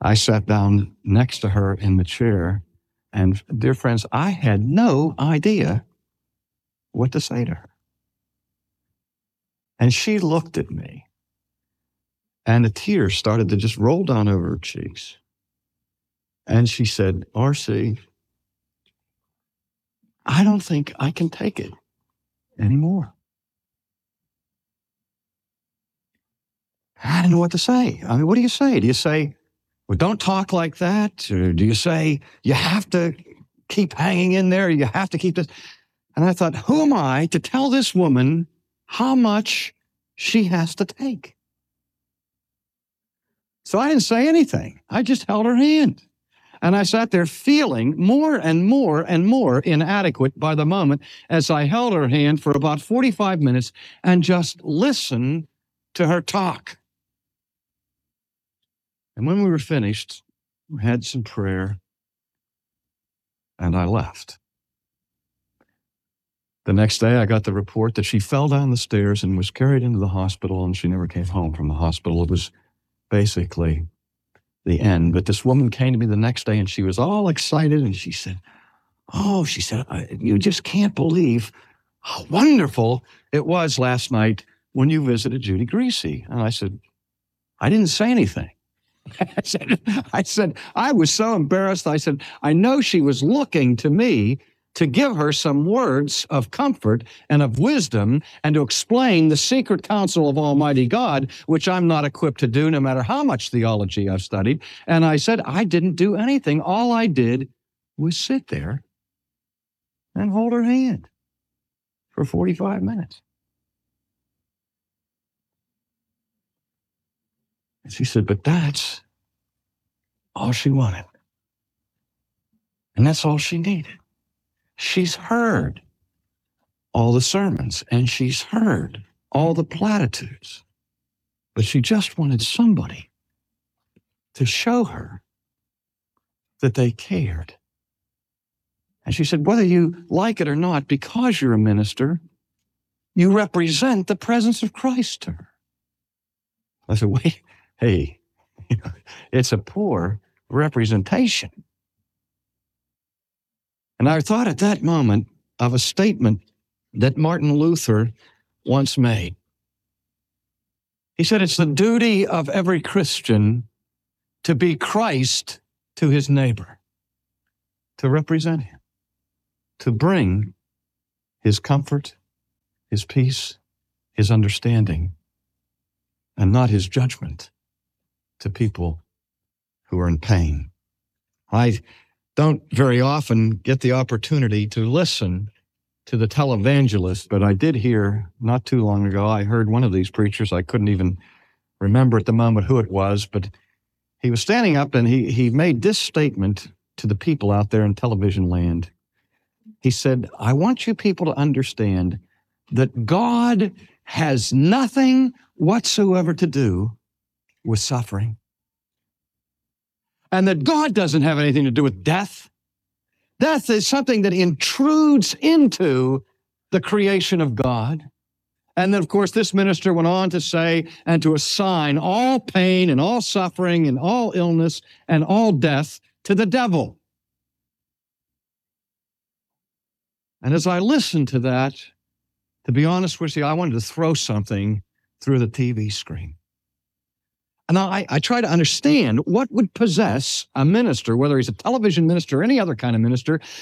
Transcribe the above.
I sat down next to her in the chair, and dear friends, I had no idea what to say to her. And she looked at me, and the tears started to just roll down over her cheeks. And she said, R.C., I don't think I can take it anymore. I didn't know what to say. I mean, what do you say? Do you say, well, don't talk like that? Or do you say, you have to keep hanging in there? You have to keep this? And I thought, who am I to tell this woman how much she has to take? So I didn't say anything. I just held her hand. And I sat there feeling more and more and more inadequate by the moment as I held her hand for about 45 minutes and just listened to her talk. And when we were finished, we had some prayer, and I left. The next day, I got the report that she fell down the stairs and was carried into the hospital, and she never came home from the hospital. It was basically the end. But this woman came to me the next day, and she was all excited, and she said, you just can't believe how wonderful it was last night when you visited Judy Greasy. And I said, I didn't say anything. I said, I was so embarrassed. I said, I know she was looking to me to give her some words of comfort and of wisdom and to explain the secret counsel of Almighty God, which I'm not equipped to do no matter how much theology I've studied. And I said, I didn't do anything. All I did was sit there and hold her hand for 45 minutes. And she said, but that's all she wanted. And that's all she needed. She's heard all the sermons and she's heard all the platitudes, but she just wanted somebody to show her that they cared. And she said, whether you like it or not, because you're a minister, you represent the presence of Christ to her. I said, wait, hey, it's a poor representation. And I thought at that moment of a statement that Martin Luther once made. He said, it's the duty of every Christian to be Christ to his neighbor, to represent him, to bring his comfort, his peace, his understanding, and not his judgment to people who are in pain. I don't very often get the opportunity to listen to the televangelist, but I did hear not too long ago, I heard one of these preachers, I couldn't even remember at the moment who it was, but he was standing up and he made this statement to the people out there in television land. He said, I want you people to understand that God has nothing whatsoever to do with suffering. And that God doesn't have anything to do with death. Death is something that intrudes into the creation of God. And then, of course, this minister went on to say and to assign all pain and all suffering and all illness and all death to the devil. And as I listened to that, to be honest with you, I wanted to throw something through the TV screen. And I try to understand what would possess a minister, whether he's a television minister or any other kind of minister,